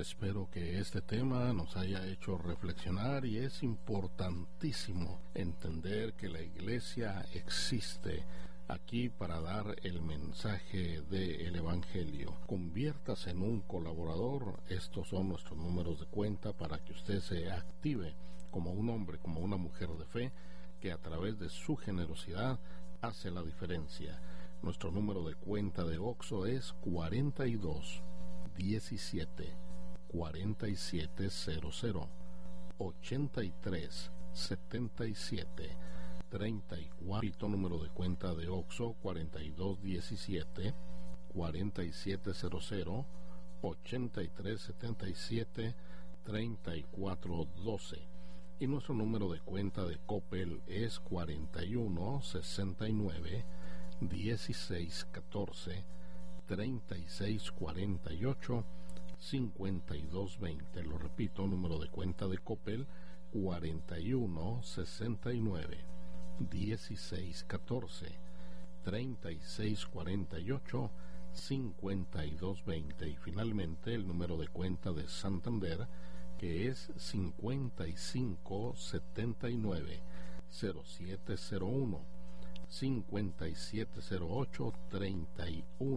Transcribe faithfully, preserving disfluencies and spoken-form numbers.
espero que este tema nos haya hecho reflexionar, y es importantísimo entender que la iglesia existe aquí para dar el mensaje del Evangelio. Conviértase en un colaborador. Estos son nuestros números de cuenta para que usted se active como un hombre, como una mujer de fe, que a través de su generosidad hace la diferencia. Nuestro número de cuenta de Oxxo es cuarenta y dos diecisiete cuarenta y siete cero cero ochenta y tres setenta y siete treinta y cuatro. Número de cuenta de Oxxo cuarenta y dos diecisiete cuarenta y siete cero cero ochenta y tres setenta y siete treinta y cuatro doce. Y nuestro número de cuenta de Coppel es cuarenta y uno sesenta y nueve dieciséis catorce treinta y seis cuarenta y ocho cincuenta y dos veinte. Lo repito, número de cuenta de Coppel cuarenta y uno sesenta y nueve dieciséis catorce treinta y seis cuarenta y ocho cincuenta y dos veinte. Y finalmente el número de cuenta de Santander, que es cincuenta y cinco setenta y nueve cero siete cero uno cincuenta y siete cero ocho treinta y uno